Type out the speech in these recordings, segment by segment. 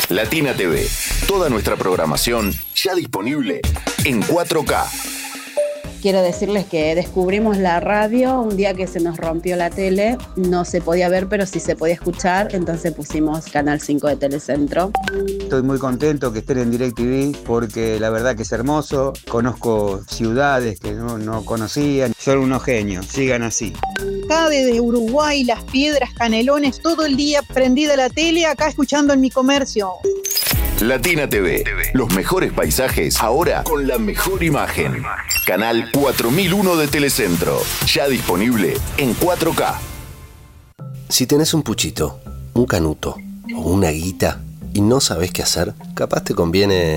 Latina TV. Toda nuestra programación ya disponible en 4K. Quiero decirles que descubrimos la radio un día que se nos rompió la tele. No se podía ver, pero sí se podía escuchar. Entonces pusimos Canal 5 de Telecentro. Estoy muy contento que estén en DirecTV porque la verdad que es hermoso. Conozco ciudades que no conocía. Son unos genios. Sigan así. Acá desde Uruguay, Las Piedras, Canelones, todo el día prendida la tele, acá escuchando en mi comercio. Latina TV. Los mejores paisajes ahora con la mejor imagen. Canal 4001 de Telecentro. Ya disponible en 4K. Si tenés un puchito, un canuto o una guita y no sabés qué hacer, capaz te conviene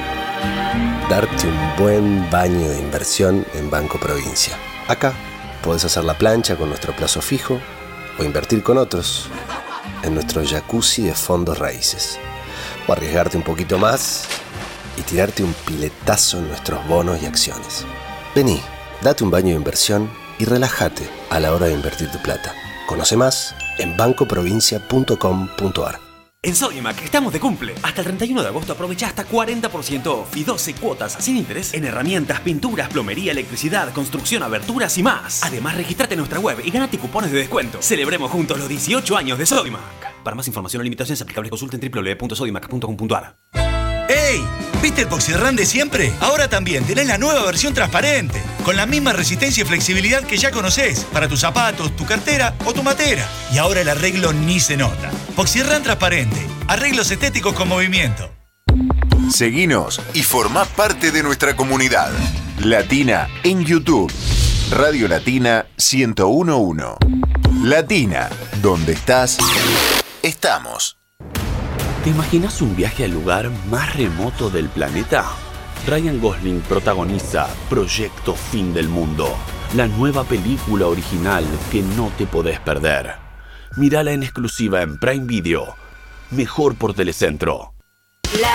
darte un buen baño de inversión en Banco Provincia. Acá podés hacer la plancha con nuestro plazo fijo o invertir con otros en nuestro jacuzzi de fondos raíces. O arriesgarte un poquito más y tirarte un piletazo en nuestros bonos y acciones. Vení, date un baño de inversión y relájate a la hora de invertir tu plata. Conoce más en bancoprovincia.com.ar. En Sodimac estamos de cumple. Hasta el 31 de agosto aprovecha hasta 40% off y 12 cuotas sin interés en herramientas, pinturas, plomería, electricidad, construcción, aberturas y más. Además, registrate en nuestra web y ganate cupones de descuento. Celebremos juntos los 18 años de Sodimac. Para más información o limitaciones aplicables consulten www.sodimac.com.ar. ¡Ey! ¿Viste el Poxirrán de siempre? Ahora también tenés la nueva versión transparente, con la misma resistencia y flexibilidad que ya conocés, para tus zapatos, tu cartera o tu matera. Y ahora el arreglo ni se nota. Poxirrán transparente, arreglos estéticos con movimiento. Seguinos y formá parte de nuestra comunidad. Latina en YouTube. Radio Latina 1011. Latina, donde estás, estamos. ¿Te imaginas un viaje al lugar más remoto del planeta? Ryan Gosling protagoniza Proyecto Fin del Mundo, la nueva película original que no te podés perder. Mírala en exclusiva en Prime Video. Mejor por Telecentro.